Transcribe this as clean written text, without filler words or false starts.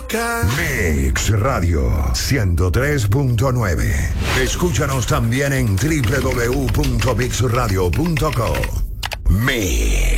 loca. Mix Radio 103.9. Escúchanos también en www.mixradio.co. Mix.